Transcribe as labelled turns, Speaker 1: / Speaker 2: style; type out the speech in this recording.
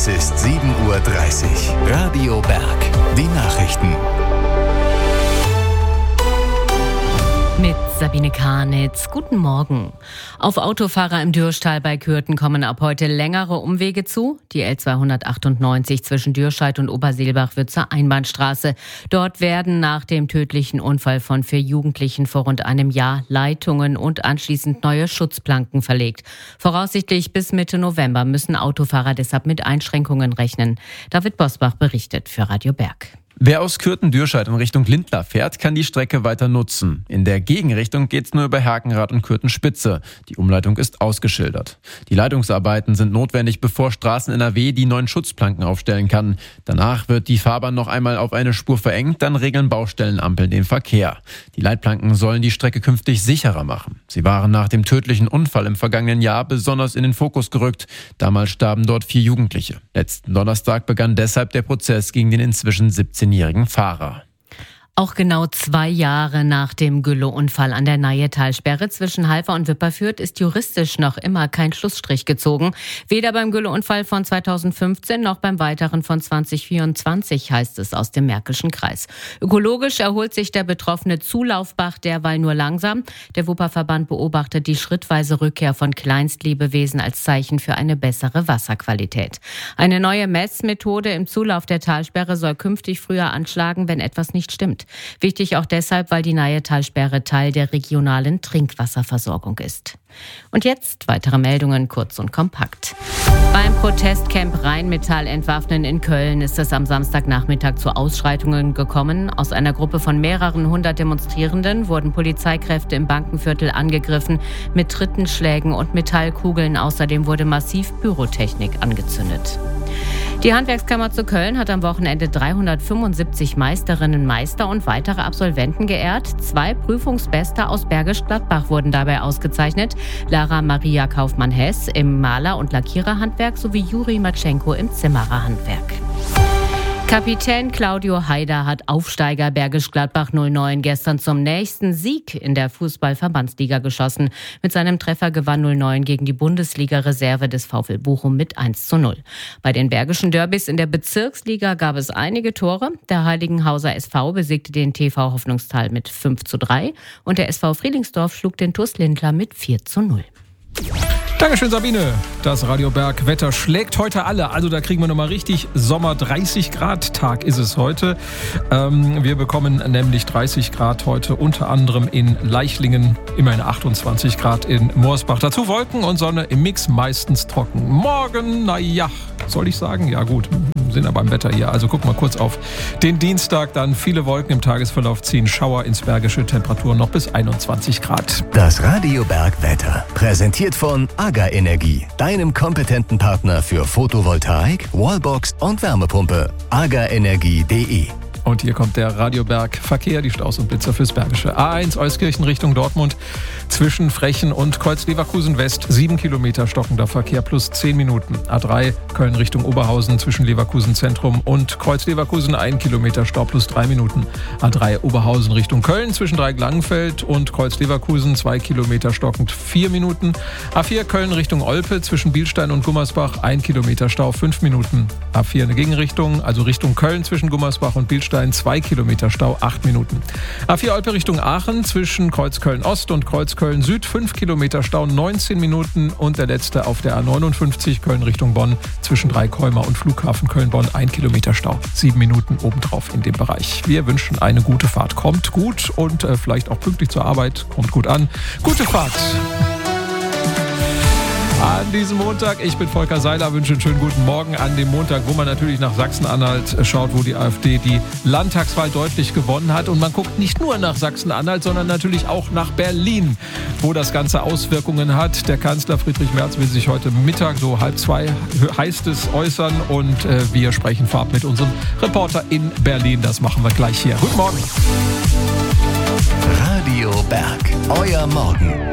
Speaker 1: ist 7:30 Uhr. Radio Berg. Die Nachrichten.
Speaker 2: Mit Sabine Karnitz. Guten Morgen. Auf Autofahrer im Dürrstall bei Kürten kommen ab heute längere Umwege zu. Die L298 zwischen Dürscheid und Oberseelbach wird zur Einbahnstraße. Dort werden nach dem tödlichen Unfall von 4 Jugendlichen vor rund einem Jahr Leitungen und anschließend neue Schutzplanken verlegt. Voraussichtlich bis Mitte November müssen Autofahrer deshalb mit Einschränkungen rechnen. David Bosbach berichtet für Radio Berg.
Speaker 3: Wer aus Kürten-Dürscheid in Richtung Lindlar fährt, kann die Strecke weiter nutzen. In der Gegenrichtung geht's nur über Herkenrath und Kürten-Spitze. Die Umleitung ist ausgeschildert. Die Leitungsarbeiten sind notwendig, bevor Straßen-NRW die neuen Schutzplanken aufstellen kann. Danach wird die Fahrbahn noch einmal auf eine Spur verengt, dann regeln Baustellenampeln den Verkehr. Die Leitplanken sollen die Strecke künftig sicherer machen. Sie waren nach dem tödlichen Unfall im vergangenen Jahr besonders in den Fokus gerückt. Damals starben dort 4 Jugendliche. Letzten Donnerstag begann deshalb der Prozess gegen den inzwischen 17-jährigen Fahrer.
Speaker 2: Auch genau 2 Jahre nach dem Gülle-Unfall an der Nahe-Talsperre zwischen Halver und Wipperfürth ist juristisch noch immer kein Schlussstrich gezogen. Weder beim Gülle-Unfall von 2015 noch beim weiteren von 2024, heißt es aus dem Märkischen Kreis. Ökologisch erholt sich der betroffene Zulaufbach derweil nur langsam. Der Wupperverband beobachtet die schrittweise Rückkehr von Kleinstlebewesen als Zeichen für eine bessere Wasserqualität. Eine neue Messmethode im Zulauf der Talsperre soll künftig früher anschlagen, wenn etwas nicht stimmt. Wichtig auch deshalb, weil die Nahe-Talsperre Teil der regionalen Trinkwasserversorgung ist. Und jetzt weitere Meldungen, kurz und kompakt. Beim Protestcamp Rheinmetall entwaffnen in Köln ist es am Samstagnachmittag zu Ausschreitungen gekommen. Aus einer Gruppe von mehreren 100 Demonstrierenden wurden Polizeikräfte im Bankenviertel angegriffen mit Tritten, Schlägen und Metallkugeln. Außerdem wurde massiv Pyrotechnik angezündet. Die Handwerkskammer zu Köln hat am Wochenende 375 Meisterinnen, Meister und weitere Absolventen geehrt. 2 Prüfungsbeste aus Bergisch Gladbach wurden dabei ausgezeichnet. Lara Maria Kaufmann-Hess im Maler- und Lackiererhandwerk sowie Juri Matschenko im Zimmererhandwerk. Kapitän Claudio Haider hat Aufsteiger Bergisch Gladbach 09 gestern zum nächsten Sieg in der Fußball-Verbandsliga geschossen. Mit seinem Treffer gewann 09 gegen die Bundesliga-Reserve des VfL Bochum mit 1:0. Bei den bergischen Derbys in der Bezirksliga gab es einige Tore. Der Heiligenhauser SV besiegte den TV Hoffnungstal mit 5:3 und der SV Friedlingsdorf schlug den TuS Lindlar mit 4:0.
Speaker 4: Dankeschön, Sabine. Das Radio Berg Wetter schlägt heute alle. Also da kriegen wir nochmal richtig Sommer. 30 Grad Tag ist es heute. Wir bekommen nämlich 30 Grad heute unter anderem in Leichlingen, immerhin 28 Grad in Morsbach. Dazu Wolken und Sonne im Mix, meistens trocken. Morgen, naja, soll ich sagen? Ja gut, sind aber beim Wetter hier. Also gucken wir kurz auf den Dienstag. Dann viele Wolken im Tagesverlauf, ziehen Schauer ins Bergische, Temperaturen noch bis 21 Grad.
Speaker 1: Das Radio Berg Wetter. Präsentiert von AGA Energie, deinem kompetenten Partner für Photovoltaik, Wallbox und Wärmepumpe. agaenergie.de.
Speaker 4: Und hier kommt der Radio Berg Verkehr, die Staus und Blitzer fürs Bergische. A1 Euskirchen Richtung Dortmund zwischen Frechen und Kreuz-Leverkusen West 7 Kilometer stockender Verkehr plus 10 Minuten. A3 Köln Richtung Oberhausen zwischen Leverkusen Zentrum und Kreuz-Leverkusen 1 Kilometer Stau plus 3 Minuten. A3 Oberhausen Richtung Köln zwischen Dreieck-Langenfeld und Kreuz-Leverkusen 2 Kilometer stockend 4 Minuten. A4 Köln Richtung Olpe zwischen Bielstein und Gummersbach 1 Kilometer Stau 5 Minuten. A4 eine Gegenrichtung, also Richtung Köln zwischen Gummersbach und Bielstein 2 Kilometer Stau, 8 Minuten. A4 Olpe Richtung Aachen zwischen Kreuzköln Ost und Kreuzköln Süd 5 Kilometer Stau, 19 Minuten. Und der letzte auf der A59 Köln Richtung Bonn zwischen Dreikäumer und Flughafen Köln-Bonn 1 Kilometer Stau, 7 Minuten obendrauf in dem Bereich. Wir wünschen eine gute Fahrt. Kommt gut und vielleicht auch pünktlich zur Arbeit. Kommt gut an. Gute Fahrt! An diesem Montag, ich bin Volker Seiler, wünsche einen schönen guten Morgen an dem Montag, wo man natürlich nach Sachsen-Anhalt schaut, wo die AfD die Landtagswahl deutlich gewonnen hat. Und man guckt nicht nur nach Sachsen-Anhalt, sondern natürlich auch nach Berlin, wo das Ganze Auswirkungen hat. Der Kanzler Friedrich Merz will sich heute Mittag, so 1:30 heißt es, äußern. Und wir sprechen vorab mit unserem Reporter in Berlin. Das machen wir gleich hier. Guten Morgen.
Speaker 1: Radio Berg, euer Morgen.